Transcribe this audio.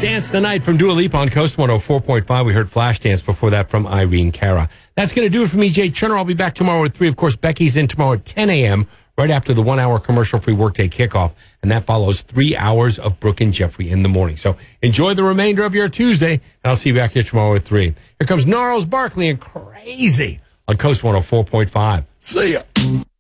Dance the Night from Dua Lipa on Coast 104.5. We heard Flashdance before that from Irene Cara. That's going to do it for me, Jay Cherner. I'll be back tomorrow at 3. Of course, Becky's in tomorrow at 10 a.m., right after the 1-hour commercial-free workday kickoff. And that follows 3 hours of Brooke and Jeffrey in the morning. So enjoy the remainder of your Tuesday, and I'll see you back here tomorrow at 3. Here comes Gnarls Barkley and Crazy on Coast 104.5. See ya.